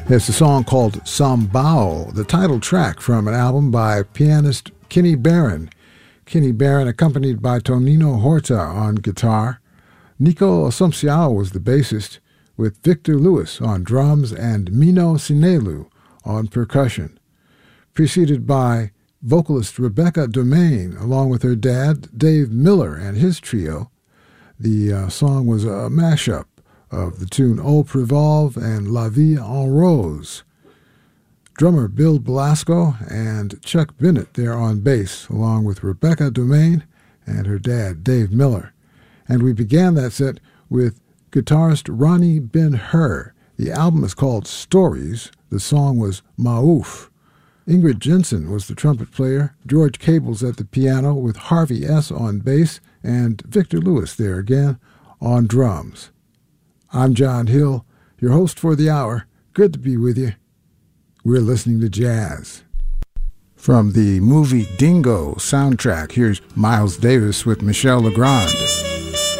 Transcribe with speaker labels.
Speaker 1: It's a song called Sambao, the title track from an album by pianist Kenny Barron. Kenny Barron accompanied by Tonino Horta on guitar. Nico Assumpção was the bassist, with Victor Lewis on drums and Mino Sinelu on percussion. Preceded by vocalist Rebecca Domain, along with her dad, Dave Miller, and his trio. The song was a mashup of the tune Au Prévolve and La Vie en Rose. Drummer Bill Belasco and Chuck Bennett there on bass, along with Rebecca Domain and her dad, Dave Miller. And we began that set with guitarist Ronnie Ben-Hur. The album is called Stories. The song was Maouf. Ingrid Jensen was the trumpet player, George Cables at the piano with Harvey S. on bass, and Victor Lewis there again on drums. I'm John Hill, your host for the hour. Good to be with you. We're listening to jazz. From the movie Dingo soundtrack, here's Miles Davis with Michel Legrand.